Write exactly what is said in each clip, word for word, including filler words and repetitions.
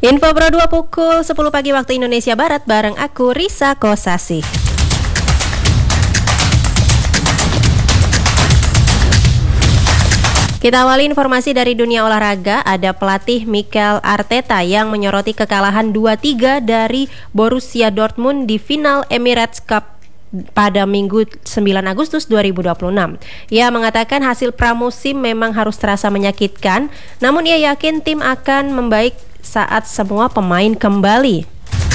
Info Pro dua pukul sepuluh pagi waktu Indonesia Barat bareng aku Risa Kosasi. Kita awali informasi dari dunia olahraga. Ada pelatih Mikel Arteta yang menyoroti kekalahan dua tiga dari Borussia Dortmund di final Emirates Cup pada Minggu sembilan Agustus dua ribu dua puluh enam. Ia mengatakan hasil pramusim memang harus terasa menyakitkan, namun ia yakin tim akan membaik saat semua pemain kembali.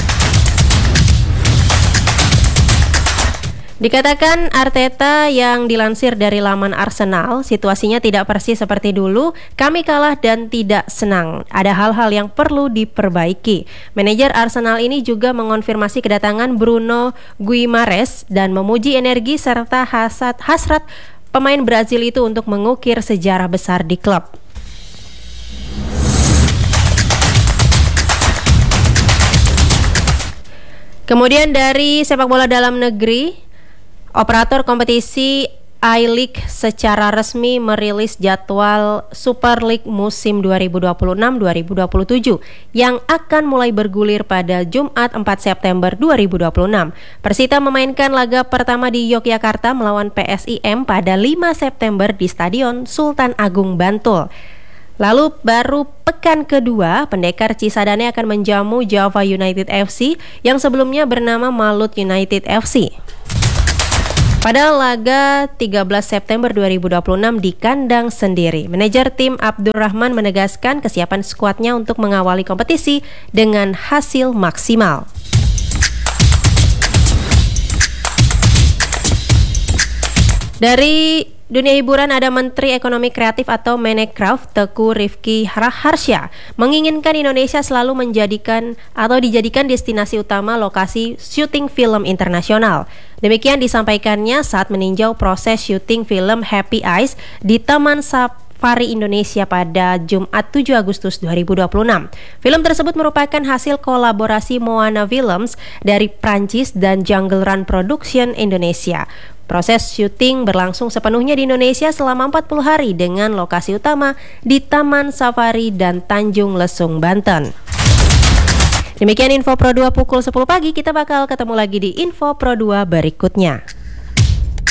Dikatakan Arteta yang dilansir dari laman Arsenal, situasinya tidak persis seperti dulu, kami kalah dan tidak senang. Ada hal-hal yang perlu diperbaiki. Manajer Arsenal ini juga mengonfirmasi kedatangan Bruno Guimarães dan memuji energi serta hasrat, hasrat pemain Brazil itu untuk mengukir sejarah besar di klub. Kemudian dari sepak bola dalam negeri, operator kompetisi I-League secara resmi merilis jadwal Super League musim dua ribu dua puluh enam dua ribu dua puluh tujuh yang akan mulai bergulir pada Jumat empat September dua ribu dua puluh enam. Persita memainkan laga pertama di Yogyakarta melawan P S I M pada lima September di Stadion Sultan Agung Bantul. Lalu baru pekan kedua, Pendekar Cisadane akan menjamu Java United F C yang sebelumnya bernama Malut United F C. Pada laga tiga belas September dua ribu dua puluh enam di kandang sendiri, manajer tim Abdurrahman menegaskan kesiapan skuadnya untuk mengawali kompetisi dengan hasil maksimal. Dari dunia hiburan, ada Menteri Ekonomi Kreatif atau Menecraft Teku Rifki Harsya menginginkan Indonesia selalu menjadikan atau dijadikan destinasi utama lokasi syuting film internasional. Demikian disampaikannya saat meninjau proses syuting film Happy Eyes di Taman Safari Indonesia pada Jumat tujuh Agustus dua ribu dua puluh enam. Film tersebut merupakan hasil kolaborasi Moana Films dari Prancis dan Jungle Run Production Indonesia. Proses syuting berlangsung sepenuhnya di Indonesia selama empat puluh hari dengan lokasi utama di Taman Safari dan Tanjung Lesung, Banten. Demikian Info Pro dua pukul sepuluh pagi, kita bakal ketemu lagi di Info Pro dua berikutnya.